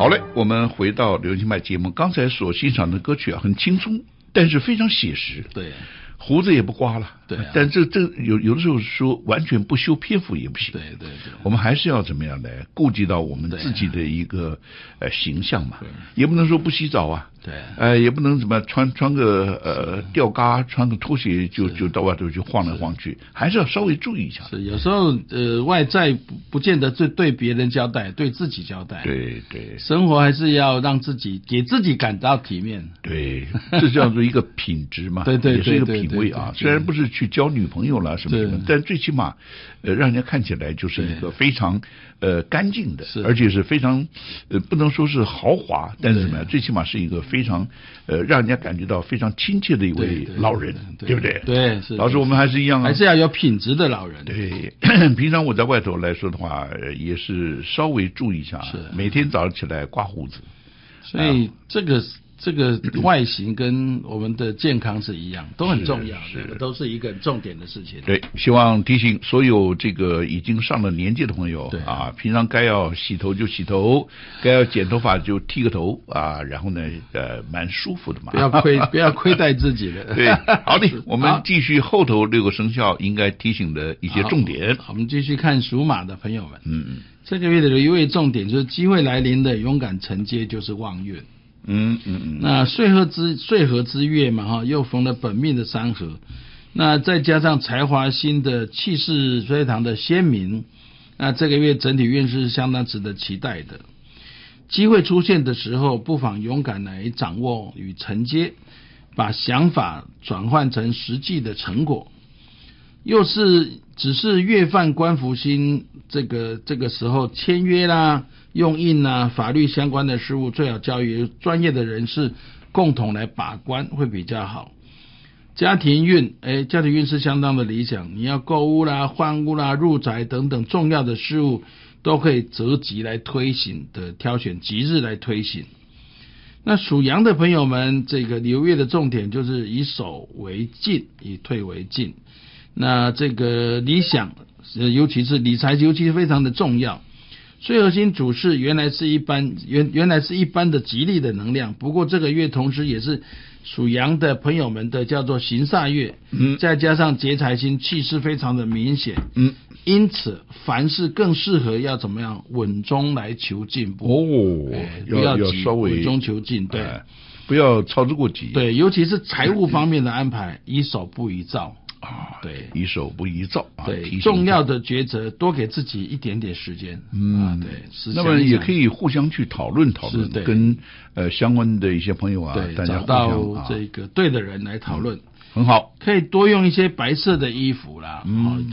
好嘞，我们回到流行派节目，刚才所欣赏的歌曲很轻松，但是非常写实。 对， 胡子也不刮了， 对、 但这有的时候说完全不修边幅也不行。 对， 我们还是要怎么样来顾及到我们自己的一个形象嘛，也不能说不洗澡啊。 对， 也不能怎么穿个吊嘎，穿个拖鞋就到外头去晃来晃去，还是要稍微注意一下。 是有时候外在不见得对别人交代，对自己交代。 对， 生活还是要让自己给自己感到体面。对， 这叫做一个品质嘛， 对， 也是一个品味啊。虽然不是去交女朋友啦什么，但最起码让人家看起来就是一个非常干净的，而且是非常不能说是豪华，但是怎么样，最起码是一个非常让人家感觉到非常亲切的一位老人，对不对？ 对，是。 老师，我们还是一样啊， 还是要有品质的老人。 对，平常我在外头来说的话，也是稍微注意一下，每天早上起来刮胡子。 所以这个外形跟我们的健康是一样，都很重要，这个都是一个很重点的事情。 对，希望提醒所有这个已经上了年纪的朋友啊，平常该要洗头就洗头，该要剪头发就剃个头啊，然后呢，蛮舒服的嘛， 不要亏待自己了。 对，好的，我们继续后头6个生肖应该提醒的一些重点。 我们继续看属马的朋友们，这个月的有一位重点就是机会来临的勇敢承接，就是旺运。那岁合之月嘛，又逢了本命的三合，那再加上才华新的气势非常的鲜明，那这个月整体运势是相当值得期待的。机会出现的时候，不妨勇敢来掌握与承接，把想法转换成实际的成果。又是只是月犯官福星，这个时候签约啦、用印啦、法律相关的事务，最好交由专业的人士共同来把关，会比较好。家庭运是相当的理想，你要购物啦、换屋啦、入宅等等重要的事务，都可以择吉来推行的，挑选吉日来推行。那属羊的朋友们，这个流月的重点就是以守为进，以退为进。那这个理想，尤其是理财，尤其是非常的重要。岁合星主事原来是一般的吉利的能量，不过这个月同时也是属羊的朋友们的叫做行煞月，再加上劫财星，气势非常的明显，因此凡事更适合要怎么样稳中来求进步不要急，稍微稳中求进，对， 不要操之过急， 对，尤其是财务方面的安排，宜守不宜躁。 对，宜守不宜躁对，重要的抉择多给自己一点点时间。对， 那么也可以互相去讨论，跟相关的一些朋友啊，大家找到这个对的人来讨论， 很好。 可以多用一些白色的衣服啦，